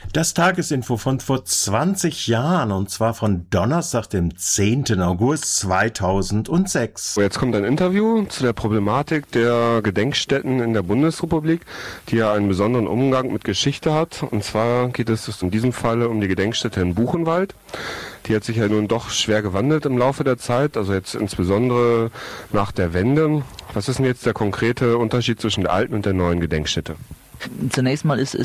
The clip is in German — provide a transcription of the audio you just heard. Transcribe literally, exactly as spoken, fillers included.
Das Tagesinfo von vor zwanzig Jahren, und zwar von Donnerstag, dem zehnten August zweitausendsechs. Jetzt kommt ein Interview zu der Problematik der Gedenkstätten in der Bundesrepublik, die ja einen besonderen Umgang mit Geschichte hat. Und zwar geht es in diesem Falle um die Gedenkstätte in Buchenwald. Die hat sich ja nun doch schwer gewandelt im Laufe der Zeit, also jetzt insbesondere nach der Wende. Was ist denn jetzt der konkrete Unterschied zwischen der alten und der neuen Gedenkstätte? Zunächst mal ist